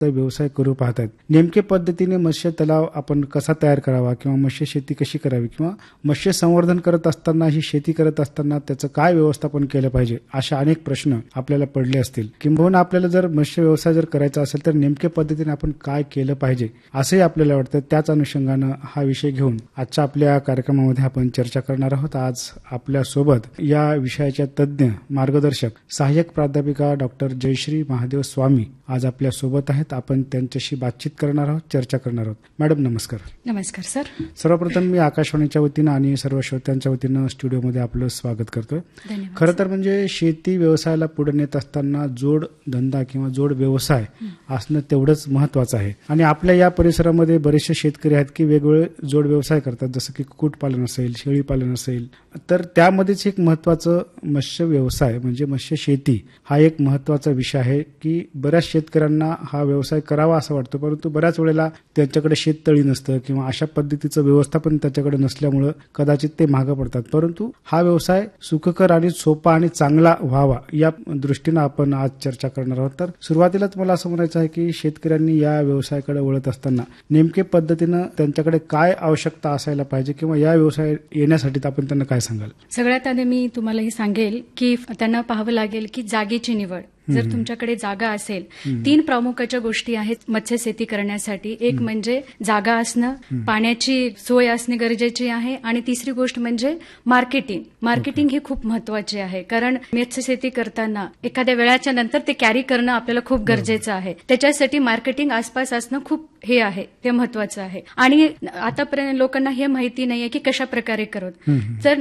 व्यवसाय करू पाहतात, नेमके पद्धतीने मत्स्य तलाव आपण कसा तयार करावा किंवा मत्स्य शेती कशी करावी किंवा मत्स्य संवर्धन करत असताना, ही शेती करत असताना त्याचं काय व्यवस्थापन केलं पाहिजे, अशा अनेक प्रश्न आपल्याला पडले असतील. किंबहुना आपल्याला जर मत्स्य व्यवसाय जर करायचा असेल तर नेमके पद्धतीने आपण काय केलं पाहिजे असंही आपल्याला वाटतं. त्याच अनुषंगानं हा विषय घेऊन आजच्या आपल्या कार्यक्रमामध्ये आपण चर्चा करणार आहोत. आज आपल्या सोबत या विषयाच्या तज्ज्ञ मार्गदर्शक सहाय्यक प्राध्यापिका डॉक्टर जयश्री महादेव स्वामी आज आपल्या सोबत आहेत. आपण त्यांच्याशी बातचीत करणार आहोत, चर्चा करणार आहोत. मॅडम नमस्कार. नमस्कार सर. सर्वप्रथम मी आकाशवाणीच्या वतीनं आणि सर्व श्रोत्यांच्या वतीनं स्टुडिओमध्ये आपलं स्वागत करतोय. खरं तर म्हणजे शेती व्यवसायाला पुढे नेत असताना जोड धंदा किंवा जोड व्यवसाय असणं तेवढंच महत्वाचं आहे. आणि आपल्या या परिसरामध्ये बरेचसे शेतकरी आहेत की वेगवेगळे जोड व्यवसाय करतात, जसं की कुक्कुटपालन असेल, शेळीपालन असेल. तर त्यामध्येच एक महत्वाचं मत्स्य व्यवसाय म्हणजे मत्स्य शेती हा एक महत्वाचा विषय आहे की बऱ्याच शेतकऱ्यांना हा व्यवसाय करावा असं वाटतं, परंतु बऱ्याच वेळेला त्यांच्याकडे शेततळी नसतं किंवा अशा पद्धतीचं व्यवस्थापन त्याच्याकडे नसल्यामुळं कदाचित ते मागं पडतात. परंतु हा व्यवसाय सुखकर आणि सोपा आणि चांगला व्हावा या दृष्टीनं आपण आज चर्चा करणार आहोत. तर सुरुवातीलाच मला असं म्हणायचं आहे की शेतकऱ्यांनी या व्यवसायाकडे वळत असताना नेमके पद्धतीनं त्यांच्याकडे काय आवश्यकता असायला पाहिजे किंवा या व्यवसाय येण्यासाठी आपण त्यांना काय सांगाल? सगळ्यात आधी मी तुम्हाला हे सांगेल की त्यांना पाहावं लागेल की जागेची निवड. जर तुमच्याकडे जागा असेल, 3 प्रामुख्याच्या गोष्टी आहेत मत्स्य शेती करण्यासाठी. एक म्हणजे जागा असणं, पाण्याची सोय असणे गरजेची आहे आणि तिसरी गोष्ट म्हणजे मार्केटिंग. मार्केटिंग ही खूप महत्वाची आहे, कारण मत्स्य शेती करताना एखाद्या वेळाच्या नंतर ते कॅरी करणं आपल्याला खूप गरजेचं आहे. त्याच्यासाठी मार्केटिंग आसपास असणं खूप हे आहे, ते महत्वाचं आहे. आणि आतापर्यंत लोकांना हे माहिती नाहीये की कशा प्रकारे करत. तर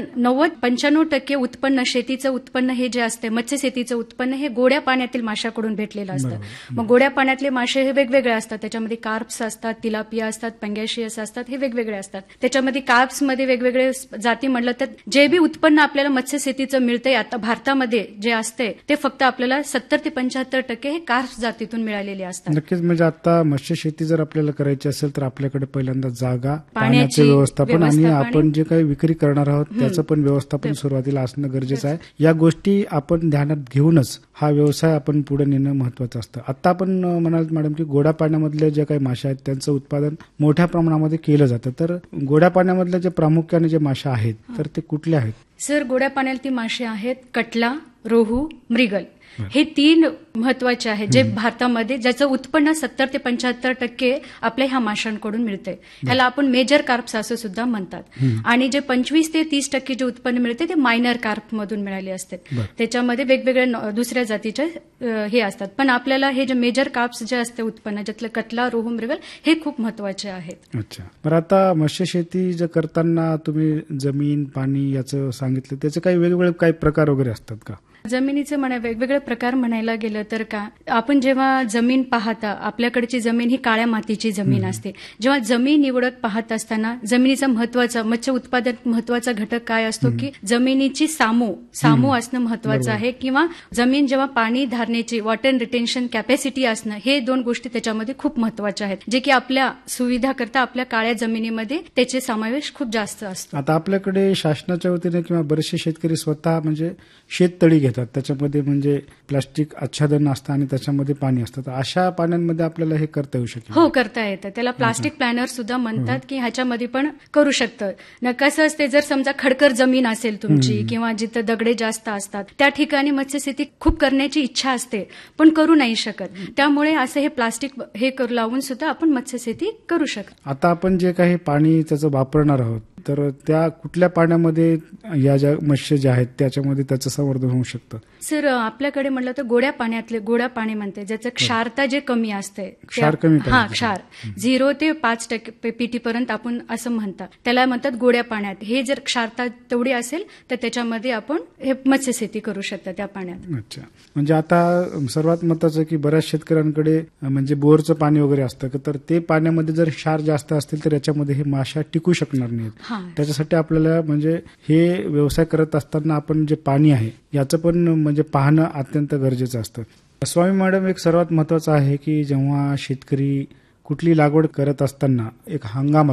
90-95% उत्पन्न, शेतीचं उत्पन्न हे जे असते मत्स्य शेतीचं उत्पन्न हे गोड्या पाण्यातील माशाकडून भेटलेलं असतं. मग गोड्या पाण्यातले मासे हे वेगवेगळे असतात. त्याच्यामध्ये कार्प्स असतात, तिलापिया असतात, पंगॅशियस असतात, हे वेगवेगळे असतात. त्याच्यामध्ये कार्प्समध्ये वेगवेगळे जाती म्हटलं तर जे बी उत्पन्न आपल्याला मत्स्य शेतीचं मिळतंय आता भारतामध्ये जे असते ते फक्त आपल्याला 70 ते 75% हे कार्प्स जातीतून मिळालेले असतात. नक्कीच. म्हणजे आता मत्स्य शेती जर आपल्याला करायची असेल तर आपल्याकडे पहिल्यांदा जागा, पाण्याचे व्यवस्थापन आणि आपण जे काही विक्री करणार आहोत त्याचं पण व्यवस्थापन सुरुवातीला असणं गरजेचं आहे. या गोष्टी आपण ध्यानात घेऊनच हा व्यवसाय आपण पुढे नेणं महत्वाचं असतं. आता आपण म्हणाल मॅडम की गोड्या पाण्यामधले जे काही मासे आहेत त्यांचं उत्पादन मोठ्या प्रमाणामध्ये केलं जातं. तर गोड्या पाण्यामधले जे प्रामुख्याने जे मासे आहेत तर ते कुठले आहेत? सर, गोड्या पाण्यातील मासे आहेत कटला, रोहू, मृगल. हे 3 महत्वाचे आहेत जे भारतामध्ये ज्याचं उत्पन्न 70 ते 75% आपल्या ह्या माशांकडून मिळते. ह्याला आपण मेजर कार्प्स असं सुद्धा म्हणतात. आणि जे 25 ते 30% जे उत्पन्न मिळते ते मायनर कार्प मधून मिळाले असते. त्याच्यामध्ये वेगवेगळ्या दुसऱ्या जातीचे हे असतात. पण आपल्याला हे जे मेजर कार्प्स जे असते उत्पन्न ज्यातलं कटला, रोहू, मृगल हे खूप महत्वाचे आहेत. अच्छा. बरं, आता मत्स्य शेती जे करताना तुम्ही जमीन, पाणी याचं सांगितलं, त्याचे काही वेगवेगळे काही प्रकार वगैरे असतात का? जमिनीचे वेगवेगळे प्रकार म्हणायला गेलं तर का आपण जेव्हा जमीन पाहता, आपल्याकडची जमीन ही काळ्या मातीची जमीन असते. जेव्हा जमीन निवडत पाहत असताना जमिनीचा महत्वाचा मत्स्य उत्पादन महत्वाचा घटक काय असतो की जमिनीची सामो असणं महत्वाचं आहे. किंवा जमीन जेव्हा पाणी धारण्याची वॉटर रिटेन्शन कॅपॅसिटी असणं, हे 2 गोष्टी त्याच्यामध्ये खूप महत्वाच्या आहेत, जे की आपल्या सुविधा करता आपल्या काळ्या जमिनीमध्ये त्याचे समावेश खूप जास्त असतो. आता आपल्याकडे शासनाच्या वतीने किंवा बरेचसे शेतकरी स्वतः म्हणजे शेततळी घेतात, त्याच्यामध्ये म्हणजे प्लास्टिक आच्छादन असतं आणि त्याच्यामध्ये पाणी असतं. तर अशा पाण्यांमध्ये आपल्याला हे करता येऊ शकेल? हो, करता येतं. त्याला प्लास्टिक प्लॅनर सुद्धा म्हणतात की ह्याच्यामध्ये पण करू शकतं. कसं असते, जर समजा खडकर जमीन असेल तुमची किंवा जिथं दगडे जास्त असतात त्या ठिकाणी मत्स्यशेती खूप करण्याची इच्छा असते पण करू नाही शकत. त्यामुळे असं हे प्लास्टिक हे लावून सुद्धा आपण मत्स्यशेती करू शकतो. आता आपण जे काही पाणी त्याचं वापरणार आहोत तर त्या कुठल्या पाण्यामध्ये या ज्या मत्स्य ज्या आहेत त्याच्यामध्ये त्याचं संवर्धन होऊ शकतं? सर, आपल्याकडे म्हटलं तर गोड्या पाणी म्हणते ज्याचं क्षारता जे कमी असते. क्षार कमी? क्षार 0 ते 5% पीटी पर्यंत आपण असं म्हणतात, त्याला म्हणतात गोड्या पाण्यात. हे जर क्षारता तेवढी असेल तर त्याच्यामध्ये आपण हे मत्स्यशेती करू शकता त्या पाण्यात. अच्छा. म्हणजे आता सर्वात महत्वाचं की बऱ्याच शेतकऱ्यांकडे म्हणजे बोरचं पाणी वगैरे असतं, तर ते पाण्यामध्ये जर क्षार जास्त असतील तर याच्यामध्ये हे माशा टिकू शकणार नाहीत. त्याच्यासाठी आपल्याला म्हणजे हे व्यवसाय करत असताना आपण जे पाणी आहे याचं पण म्हणजे पाहणं अत्यंत गरजेचं असतं. स्वामी मॅडम, एक सर्वात महत्वाचं आहे की जेव्हा शेतकरी कुठली लागवड करत असताना एक हंगाम असतो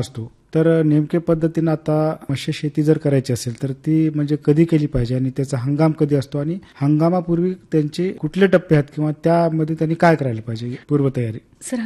तर नेमके पद्धतीनं आता मत्स्य शेती जर करायची असेल तर ती म्हणजे कधी केली पाहिजे आणि त्याचा हंगाम कधी असतो आणि हंगामापूर्वी त्यांचे कुठले टप्पे आहेत किंवा त्यामध्ये त्यांनी काय करायला पाहिजे पूर्वतयारी? सर,